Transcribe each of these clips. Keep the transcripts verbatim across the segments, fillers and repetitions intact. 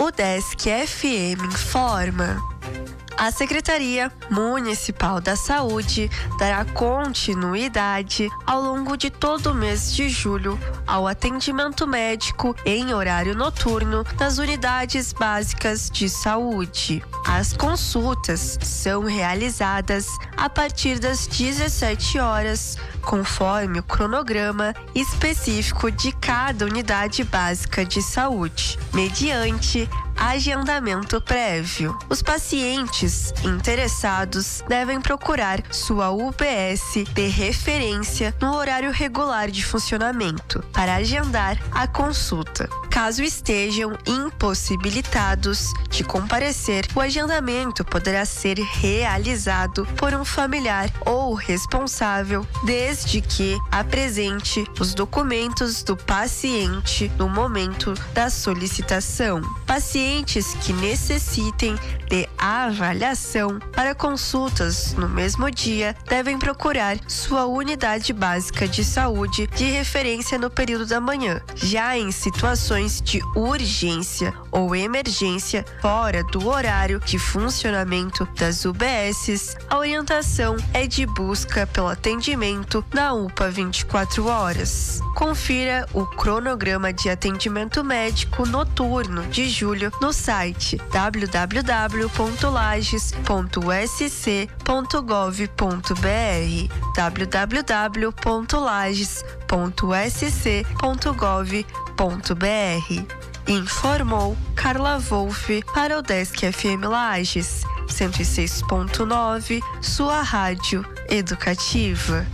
O Desk F M informa. A Secretaria Municipal da Saúde dará continuidade ao longo de todo o mês de julho ao atendimento médico em horário noturno nas unidades básicas de saúde. As consultas são realizadas a partir das dezessete horas, conforme o cronograma específico de cada unidade básica de saúde, mediante agendamento prévio. Os pacientes interessados devem procurar sua U B S de referência no horário regular de funcionamento para agendar a consulta. Caso estejam impossibilitados de comparecer, o agendamento poderá ser realizado por um familiar ou responsável, desde que apresente os documentos do paciente no momento da solicitação. Pacientes que necessitem de avaliação para consultas no mesmo dia devem procurar sua unidade básica de saúde de referência no período da manhã. Já em situações de urgência ou emergência fora do horário de funcionamento das U B Ss, a orientação é de busca pelo atendimento na U P A vinte e quatro horas. Confira o cronograma de atendimento médico noturno de julho no site w w w ponto lages ponto s c ponto gov ponto b r w w w ponto lages ponto s c ponto gov ponto b r. Informou Carla Wolff para o Desk F M Lages cento e seis ponto nove, sua rádio educativa.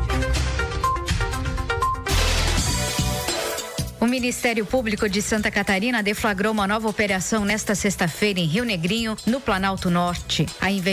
O Ministério Público de Santa Catarina deflagrou uma nova operação nesta sexta-feira em Rio Negrinho, no Planalto Norte. A